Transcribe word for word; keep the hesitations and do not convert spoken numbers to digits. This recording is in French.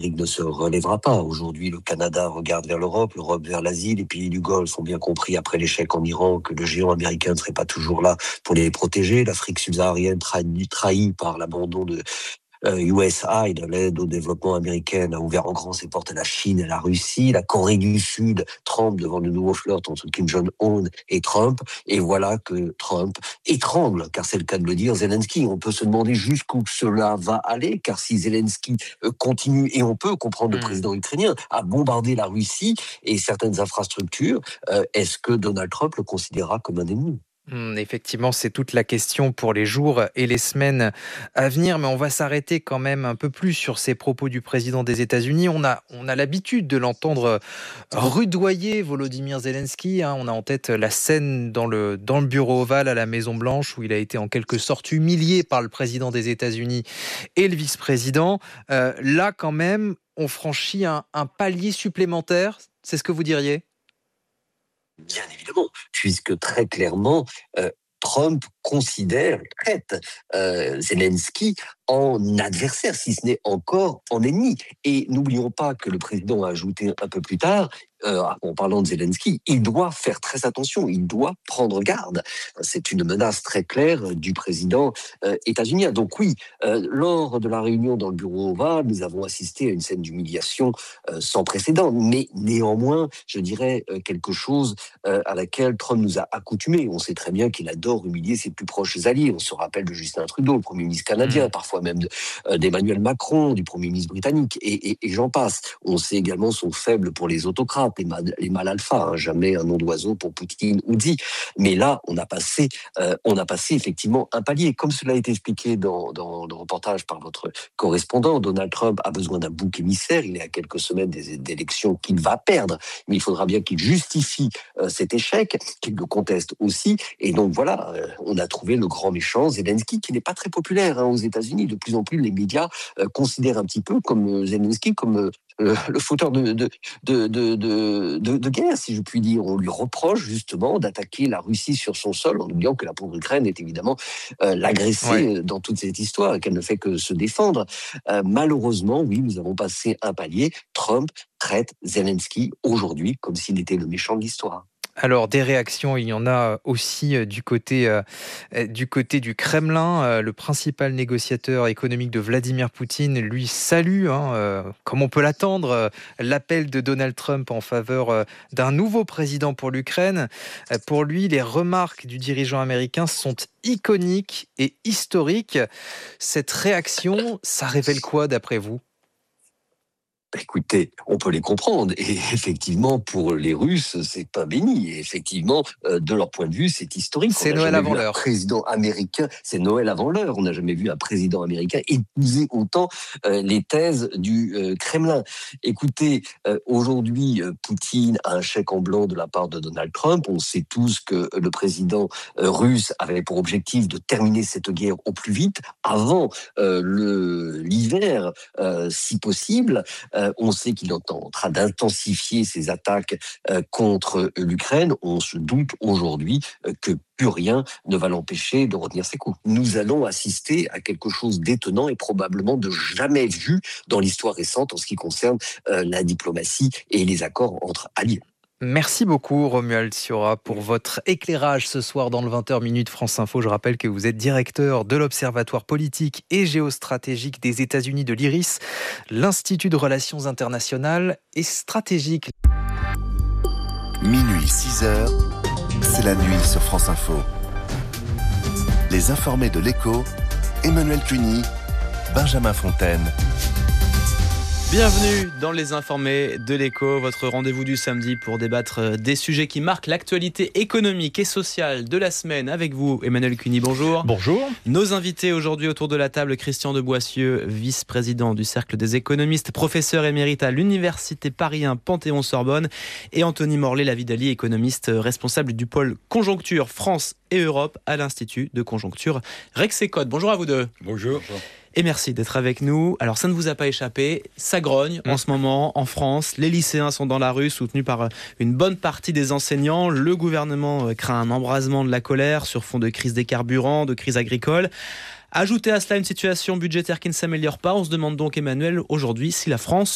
l'Amérique ne se relèvera pas. Aujourd'hui, le Canada regarde vers l'Europe, l'Europe vers l'Asie. Les pays du Golfe ont bien compris, après l'échec en Iran, que le géant américain ne serait pas toujours là pour les protéger. L'Afrique subsaharienne trahie, trahie par l'abandon de Euh, U S A I D, l'aide au développement américaine, a ouvert en grand ses portes à la Chine et à la Russie. La Corée du Sud tremble devant le nouveau flirt entre Kim Jong-un et Trump. Et voilà que Trump étrangle, car c'est le cas de le dire, Zelensky. On peut se demander jusqu'où cela va aller, car si Zelensky continue, et on peut comprendre le mmh. président ukrainien, à bombarder la Russie et certaines infrastructures, euh, est-ce que Donald Trump le considérera comme un ennemi ? Effectivement, c'est toute la question pour les jours et les semaines à venir, mais on va s'arrêter quand même un peu plus sur ces propos du président des États-Unis. On a, on a l'habitude de l'entendre rudoyer Volodymyr Zelensky. Hein. On a en tête la scène dans le, dans le bureau ovale à la Maison-Blanche où il a été en quelque sorte humilié par le président des États-Unis et le vice-président. Euh, là, quand même, on franchit un, un palier supplémentaire. C'est ce que vous diriez ? Bien évidemment, puisque très clairement, euh, Trump considère, traite euh, Zelensky en adversaire, si ce n'est encore en ennemi. Et n'oublions pas que le président a ajouté un peu plus tard, euh, en parlant de Zelensky, il doit faire très attention, il doit prendre garde. C'est une menace très claire du président euh, états-unien. Donc oui, euh, lors de la réunion dans le bureau ovale, nous avons assisté à une scène d'humiliation euh, sans précédent, mais néanmoins, je dirais euh, quelque chose euh, à laquelle Trump nous a accoutumés. On sait très bien qu'il adore humilier ses plus proches alliés. On se rappelle de Justin Trudeau, le Premier ministre canadien, mmh. parfois même de, euh, d'Emmanuel Macron, du Premier ministre britannique, et, et, et j'en passe. On sait également son faible pour les autocrates, les, mal, les mâles alpha, hein, jamais un nom d'oiseau pour Poutine ou Xi. Mais là, on a passé, euh, on a passé effectivement un palier. Comme cela a été expliqué dans, dans le reportage par votre correspondant, Donald Trump a besoin d'un bouc émissaire. Il est à quelques semaines des, des élections qu'il va perdre, mais il faudra bien qu'il justifie euh, cet échec, qu'il le conteste aussi. Et donc voilà, euh, on a trouvé le grand méchant Zelensky, qui n'est pas très populaire hein, aux États-Unis. De plus en plus, les médias euh, considèrent un petit peu comme euh, Zelensky comme euh, le, le fauteur de, de, de, de, de, de, de guerre, si je puis dire. On lui reproche justement d'attaquer la Russie sur son sol, en oubliant que la pauvre Ukraine est évidemment euh, l'agressée ouais. dans toute cette histoire et qu'elle ne fait que se défendre. Euh, malheureusement, oui, nous avons passé un palier. Trump traite Zelensky aujourd'hui comme s'il était le méchant de l'histoire. Alors, des réactions, il y en a aussi du côté, euh, du, côté du Kremlin. Euh, le principal négociateur économique de Vladimir Poutine, lui, salue, hein, euh, comme on peut l'attendre, euh, l'appel de Donald Trump en faveur euh, d'un nouveau président pour l'Ukraine. Euh, pour lui, les remarques du dirigeant américain sont iconiques et historiques. Cette réaction, ça révèle quoi d'après vous ? Écoutez, on peut les comprendre. Et effectivement, pour les Russes, c'est pas béni. Et effectivement, euh, de leur point de vue, c'est historique. C'est Noël avant l'heure. Un président américain, c'est Noël avant l'heure. On n'a jamais vu un président américain épouser autant euh, les thèses du euh, Kremlin. Écoutez, euh, aujourd'hui, euh, Poutine a un chèque en blanc de la part de Donald Trump. On sait tous que le président euh, russe avait pour objectif de terminer cette guerre au plus vite, avant euh, le, l'hiver, euh, si possible. Euh, on sait qu'il est en train d'intensifier ses attaques euh, contre l'Ukraine. On se doute aujourd'hui euh, que plus rien ne va l'empêcher de retenir ses coups. Nous allons assister à quelque chose d'étonnant et probablement de jamais vu dans l'histoire récente en ce qui concerne euh, la diplomatie et les accords entre alliés. Merci beaucoup Romuald Siora pour votre éclairage ce soir dans le vingt heures minutes France Info. Je rappelle que vous êtes directeur de l'Observatoire politique et géostratégique des États-Unis de l'I R I S, l'Institut de Relations internationales et stratégiques. Minuit six heures, c'est la nuit sur France Info. Les informés de l'Écho, Emmanuel Cuny, Benjamin Fontaine. Bienvenue dans Les Informés de l'Écho, votre rendez-vous du samedi pour débattre des sujets qui marquent l'actualité économique et sociale de la semaine. Avec vous, Emmanuel Cuny, bonjour. Bonjour. Nos invités aujourd'hui autour de la table, Christian de Boissieu, vice-président du Cercle des économistes, professeur émérite à l'Université Paris un Panthéon-Sorbonne, et Anthony Morlet Lavidali, économiste responsable du pôle Conjoncture France et Europe à l'Institut de Conjoncture Rexecode. Bonjour à vous deux. Bonjour. Et merci d'être avec nous. Alors ça ne vous a pas échappé, ça grogne mmh. en ce moment en France. Les lycéens sont dans la rue, soutenus par une bonne partie des enseignants. Le gouvernement craint un embrasement de la colère sur fond de crise des carburants, de crise agricole. Ajoutez à cela une situation budgétaire qui ne s'améliore pas. On se demande donc, Emmanuel, aujourd'hui, si la France